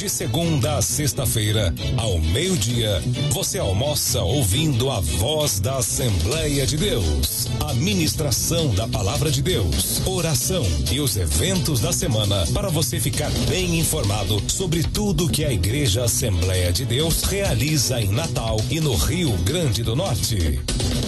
De segunda a sexta-feira, ao meio-dia, você almoça ouvindo a voz da Assembleia de Deus. A ministração da Palavra de Deus, oração e os eventos da semana para você ficar bem informado sobre tudo que a Igreja Assembleia de Deus realiza em Natal e no Rio Grande do Norte.